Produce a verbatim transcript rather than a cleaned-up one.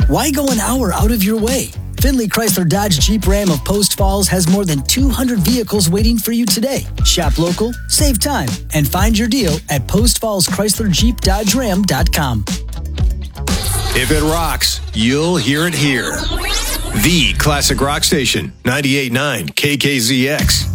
Why go an hour out of your way? Finley Chrysler Dodge Jeep Ram of Post Falls has more than two hundred vehicles waiting for you today. Shop local, save time, and find your deal at post falls chrysler jeep dodge ram dot com. If it rocks, you'll hear it here. The Classic Rock Station, ninety-eight point nine K K Z X.